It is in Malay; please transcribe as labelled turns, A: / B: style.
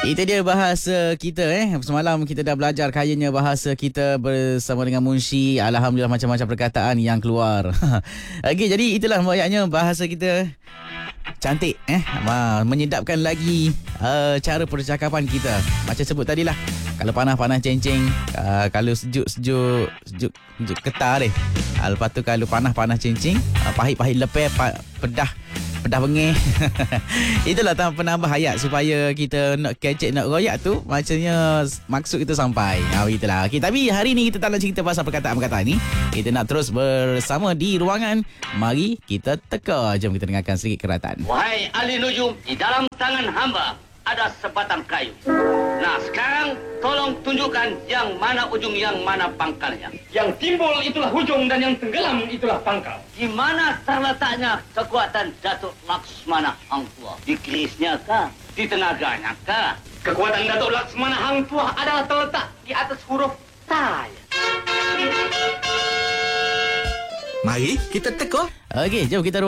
A: Itu dia bahasa kita Semalam kita dah belajar kayanya bahasa kita bersama dengan Munshi. Alhamdulillah macam-macam perkataan yang keluar. Okey, jadi itulah ayatnya bahasa kita. Cantik menyedapkan lagi cara percakapan kita. Macam sebut tadilah, kalau panas-panas ceng-ceng, kalau sejuk ketar deh. Lepas tu kalau panas-panas ceng-ceng, pahit-pahit lepeh, pedah bengih. Itulah penambah ayat supaya kita nak kecek, nak royak tu macamnya maksud kita sampai. Itulah. Okay, tapi hari ni kita tak nak cerita pasal perkataan-perkataan ni. Kita nak terus bersama di ruangan. Mari kita teka. Jom kita dengarkan sedikit keratan.
B: Wahai ahli nujum, di dalam tangan hamba ada sebatang kayu. Nah, sekarang tolong tunjukkan yang mana ujung, yang mana pangkalnya.
C: Yang timbul itulah ujung dan yang tenggelam itulah pangkal.
B: Di mana terletaknya kekuatan Datuk Laksmana Hang Tuah? Di kerisnya kah? Di tenaganya kah?
C: Kekuatan Datuk Laksmana Hang Tuah adalah terletak di atas huruf Ta.
D: Mari kita teka.
A: Okey, jom kita